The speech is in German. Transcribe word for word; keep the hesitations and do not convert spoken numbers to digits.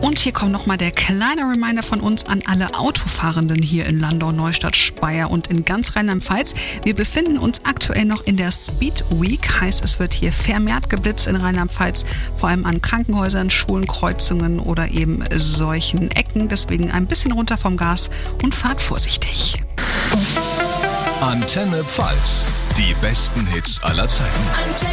Und hier kommt nochmal der kleine Reminder von uns an alle Autofahrenden hier in Landau, Neustadt, Speyer und in ganz Rheinland-Pfalz. Wir befinden uns aktuell noch in der Speed Week, heißt es wird hier vermehrt geblitzt in Rheinland-Pfalz, vor allem an Krankenhäusern, Schulen, Kreuzungen oder eben solchen Ecken. Deswegen ein bisschen runter vom Gas und fahrt vorsichtig. Antenne Pfalz, die besten Hits aller Zeiten.